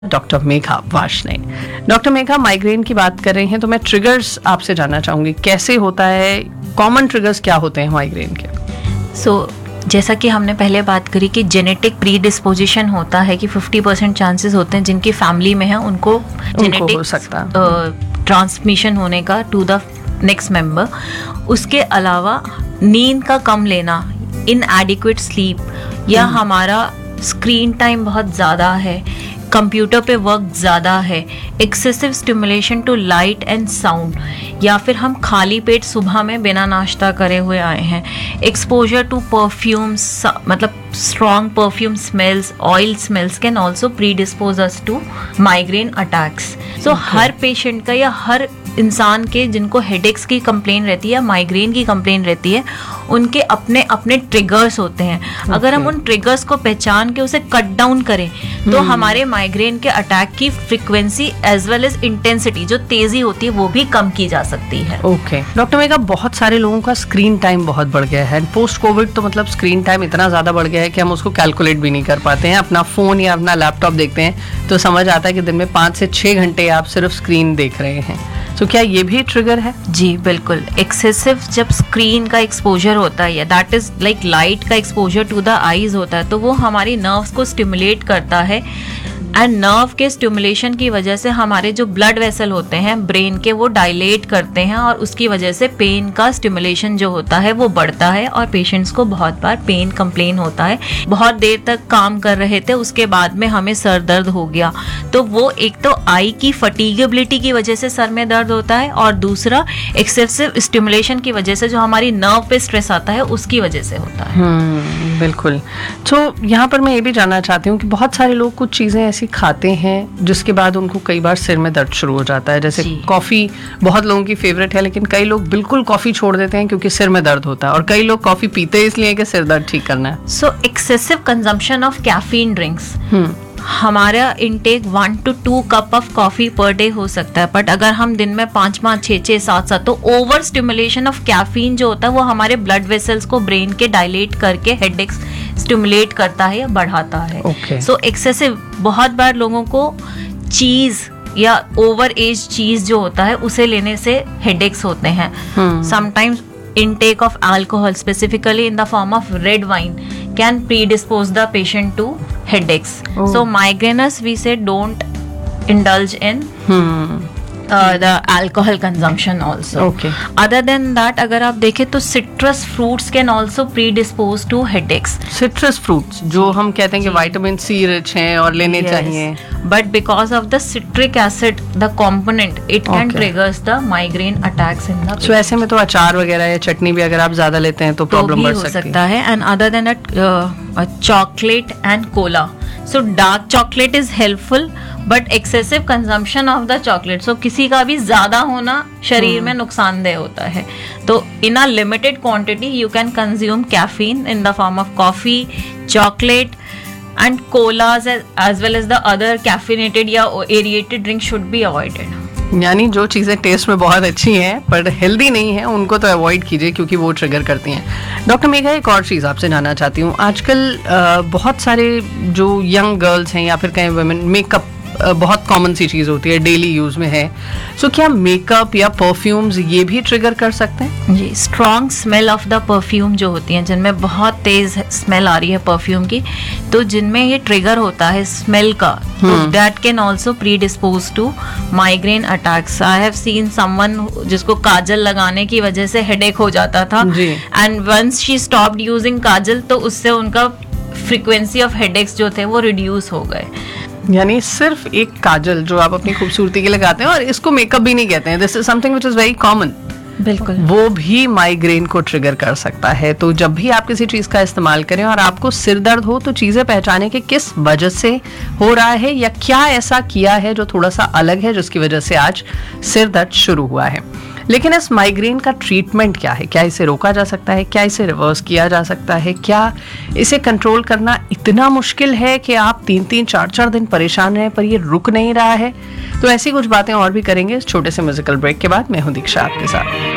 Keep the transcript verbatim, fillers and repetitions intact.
Doctor Megha Varshney. Doctor Megha, migraine की बात कर रहे हैं तो मैं ट्रिगर्स आपसे जानना चाहूंगी, कैसे होता है, कॉमन ट्रिगर्स क्या होते हैं माइग्रेन के? सो so, जैसा कि हमने पहले बात करी कि जेनेटिक प्री डिस्पोजिशन होता है कि फिफ्टी परसेंट चांसेस होते हैं जिनकी फैमिली में है उनको जेनेटिक हो सकता ट्रांसमिशन होने का टू द नेक्स्ट मेंबर। उसके अलावा नींद का कम लेना, इनएडिक्वेट स्लीप, या हमारा स्क्रीन टाइम बहुत ज़्यादा है, कंप्यूटर पे वर्क ज़्यादा है, excessive stimulation to light and sound, या फिर हम खाली पेट सुबह में बिना नाश्ता करे हुए आए हैं, एक्सपोजर टू परफ्यूम्स, मतलब strong perfume smells, oil smells can also pre dispose us to migraine attacks. So her patient का या हर इंसान के जिनको हेडेक्स की कंप्लेन रहती है या माइग्रेन की कंप्लेन रहती है, उनके अपने अपने ट्रिगर्स होते हैं। okay. अगर हम उन ट्रिगर्स को पहचान के उसे कट डाउन करें तो hmm. हमारे माइग्रेन के अटैक की frequency as well as intensity, जो तेजी होती है, वो भी कम की जा सकती है। ओके डॉक्टर मेघा, बहुत सारे लोगों का स्क्रीन टाइम बहुत बढ़ गया है। पोस्ट कोविड तो मतलब स्क्रीन टाइम इतना ज्यादा बढ़ गया है कि हम उसको कैलकुलेट भी नहीं कर पाते हैं। अपना फोन या अपना लैपटॉप देखते हैं तो समझ आता है कि दिन में पाँच से छः घंटे आप सिर्फ स्क्रीन देख रहे हैं। तो क्या ये भी ट्रिगर है? जी बिल्कुल। एक्सेसिव जब स्क्रीन का एक्सपोजर होता है या दैट इज लाइक लाइट का एक्सपोजर टू द आईज होता है तो वो हमारी नर्व्स को स्टिमुलेट करता है, एंड नर्व के स्टिमुलेशन की वजह से हमारे जो ब्लड वेसल होते हैं ब्रेन के, वो डायलेट करते हैं और उसकी वजह से पेन का स्टिमुलेशन जो होता है वो बढ़ता है और पेशेंट्स को बहुत बार पेन कंप्लेन होता है। बहुत देर तक काम कर रहे थे, उसके बाद में हमें सर दर्द हो गया, तो वो एक तो आई की फटीगेबिलिटी की वजह से सर में दर्द होता है और दूसरा एक्सेसिव स्टिमुलेशन की वजह से जो हमारी नर्व पे स्ट्रेस आता है उसकी वजह से होता है। hmm, बिल्कुल। तो यहाँ पर मैं ये भी जानना चाहती हूँ कि बहुत सारे लोग कुछ चीज़ें ऐसी खाते हैं जिसके बाद उनको कई बार सिर में दर्द शुरू हो जाता है। जैसे कॉफ़ी बहुत लोगों की फेवरेट है, लेकिन कई लोग बिल्कुल कॉफ़ी छोड़ देते हैं क्योंकि सिर में दर्द होता है, और कई लोग कॉफ़ी पीते हैं इसलिए कि सिर दर्द ठीक करना है। सो excessive consumption of caffeine drinks, हमारा intake one two to cup of coffee per day हो सकता है, बट अगर हम दिन में पाँच पाँच छः छः सात सात, तो ओवर स्टिमुलेशन ऑफ कैफीन जो होता है वो हमारे ब्लड वेसल्स को ब्रेन के डायलेट करके हेडेक्स स्टिमुलेट करता है या बढ़ाता है। सो एक्सेसिव, बहुत बार लोगों को चीज या ओवर एज चीज जो होता है उसे लेने से हेडेक्स होते हैं। Sometimes intake of alcohol, specifically in the form of red wine, can predispose the patient to headaches. Oh. So migraineurs, we say don't indulge in hmm. uh, the alcohol consumption also. Okay. Other than that, अगर आप देखें तो citrus fruits can also predispose to headaches. Citrus fruits जो हम कहते हैं कि vitamin C rich हैं और लेने yes. चाहिए, but because of the citric acid, the component, it can okay. triggers the migraine attacks in the. So ऐसे में तो अचार वगैरह या चटनी भी अगर आप ज्यादा लेते हैं तो प्रॉब्लम बढ़ सकती है। हो सकता है। And other than that, uh, chocolate and cola. So dark chocolate is helpful, but excessive consumption of the chocolate, so किसी का भी ज्यादा होना शरीर hmm. में नुकसानदेह होता है। तो in a limited quantity you can consume caffeine in the form of coffee, chocolate, and colas as well as the other caffeinated या aerated drink should be avoided. यानी जो चीज़ें टेस्ट में बहुत अच्छी हैं पर हेल्दी नहीं है उनको तो अवॉइड कीजिए क्योंकि वो ट्रिगर करती हैं। डॉक्टर मेघा, एक और चीज़ आपसे जानना चाहती हूँ, आजकल बहुत सारे जो यंग गर्ल्स हैं या फिर कहीं वुमेन, मेकअप बहुत कॉमन सी चीज़ होती है, डेली यूज़ में है। सो so, क्या मेकअप या परफ्यूम्स ये भी ट्रिगर कर सकते हैं? जी, strong smell of the perfume जो होती हैं, जिनमें बहुत तेज स्मेल आ रही है परफ्यूम की, तो जिनमें ये ट्रिगर होता है स्मेल का, तो that can also pre dispose to migraine attacks. I have seen someone जिसको काजल लगाने की वजह से हेडेक हो जाता था, and once she stopped using काजल तो उससे उनका फ्रीक्वेंसी ऑफ हेडेक्स जो थे वो रिड्यूस हो गए। यानी सिर्फ एक काजल जो आप अपनी खूबसूरती के लगाते हैं, और इसको मेकअप भी नहीं कहते हैं, this is something which is very common, बिल्कुल, वो भी माइग्रेन को ट्रिगर कर सकता है। तो जब भी आप किसी चीज का इस्तेमाल करें और आपको सिर दर्द हो तो चीजें पहचाने कि किस वजह से हो रहा है या क्या ऐसा किया है जो थोड़ा सा अलग है जिसकी वजह से आज सिर दर्द शुरू हुआ है। लेकिन इस माइग्रेन का ट्रीटमेंट क्या है? क्या इसे रोका जा सकता है? क्या इसे रिवर्स किया जा सकता है? क्या इसे कंट्रोल करना इतना मुश्किल है कि आप तीन तीन चार चार दिन परेशान रहे पर ये रुक नहीं रहा है? तो ऐसी कुछ बातें और भी करेंगे इस छोटे से म्यूजिकल ब्रेक के बाद। मैं हूं दीक्षा आपके साथ।